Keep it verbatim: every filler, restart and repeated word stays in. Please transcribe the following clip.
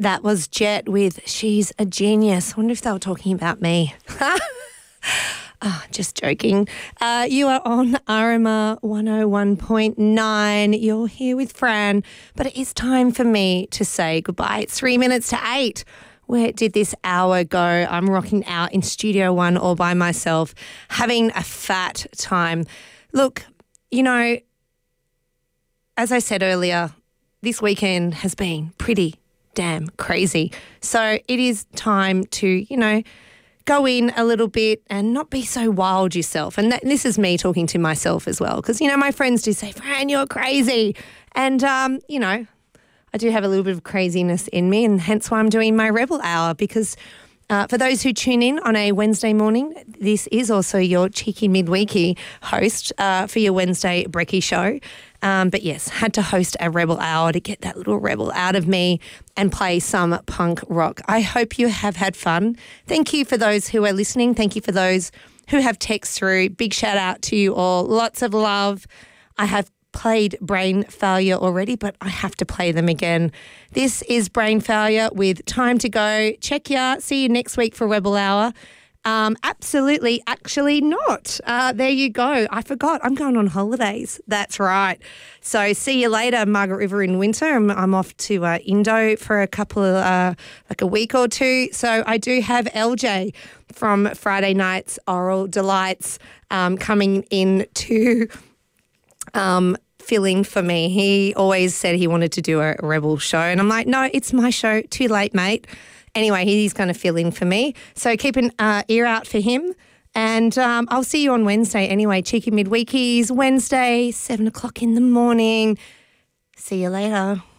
That was Jet with She's a Genius. I wonder if they were talking about me. Oh, just joking. Uh, you are on R M R one oh one point nine. You're here with Fran, but it is time for me to say goodbye. It's three minutes to eight. Where did this hour go? I'm rocking out in Studio One all by myself, having a fat time. Look, you know, as I said earlier, this weekend has been pretty damn crazy. So it is time to, you know, go in a little bit and not be so wild yourself. And that, this is me talking to myself as well because, you know, my friends do say, Fran, you're crazy. And, um, you know, I do have a little bit of craziness in me, and hence why I'm doing my Rebel Hour because uh, for those who tune in on a Wednesday morning, this is also your cheeky midweeky host uh, for your Wednesday brekkie show. Um, but yes, had to host a Rebel Hour to get that little rebel out of me and play some punk rock. I hope you have had fun. Thank you for those who are listening. Thank you for those who have text through. Big shout out to you all. Lots of love. I have played Brain Failure already, but I have to play them again. This is Brain Failure with Time to Go. Check ya. See you next week for Rebel Hour. Um, absolutely, actually not. Uh, there you go. I forgot. I'm going on holidays. That's right. So see you later, Margaret River in winter. I'm, I'm off to uh, Indo for a couple of, uh, like a week or two. So I do have L J from Friday Night's Oral Delights um, coming in to um, fill in for me. He always said he wanted to do a Rebel show. And I'm like, no, it's my show. Too late, mate. Anyway, he's going to fill in for me. So keep an uh, ear out for him. And um, I'll see you on Wednesday anyway. Cheeky Midweekies, Wednesday, seven o'clock in the morning. See you later.